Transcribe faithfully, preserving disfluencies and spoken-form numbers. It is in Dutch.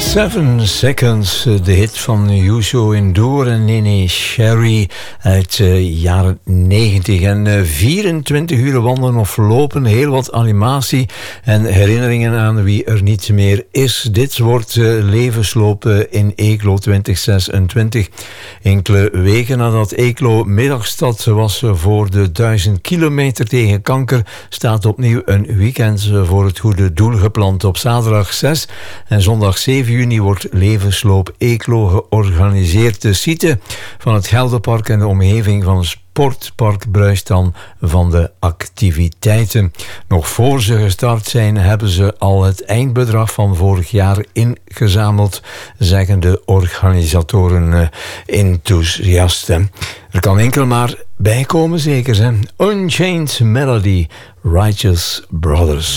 Seven Seconds, de hit van Youssou N'Dour en Nene Cherry uit de uh, jaren negentig. En uh, vierentwintig uur wandelen of lopen, heel wat animatie en herinneringen aan wie er niet meer is. Dit wordt uh, levensloop uh, in Eeklo twintig zesentwintig. Enkele weken nadat Eeklo middagstad was voor de duizend kilometer tegen kanker, staat opnieuw een weekend voor het goede doel gepland. Op zaterdag zes en zondag zeven juni wordt Levensloop Eeklo georganiseerd. De site van het Gelderpark en de omgeving van Sportpark bruist dan van de activiteiten. Nog voor ze gestart zijn, hebben ze al het eindbedrag van vorig jaar ingezameld, zeggen de organisatoren uh, enthousiast. Er kan enkel maar bijkomen, zeker. Hè? Unchained Melody, Righteous Brothers.